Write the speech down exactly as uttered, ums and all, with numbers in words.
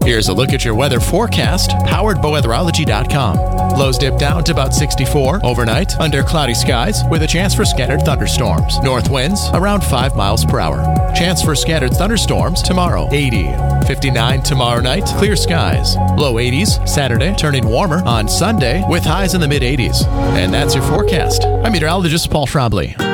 Here's a look at your weather forecast, powered by weatherology dot com. Lows dip down to about sixty-four overnight under cloudy skies with a chance for scattered thunderstorms. North winds around five miles per hour. Chance for scattered thunderstorms tomorrow, eighty. fifty-nine tomorrow night, clear skies. Low eighties Saturday, turning warmer on Sunday with highs in the mid eighties. And that's your forecast. I'm meteorologist Paul Schraubly.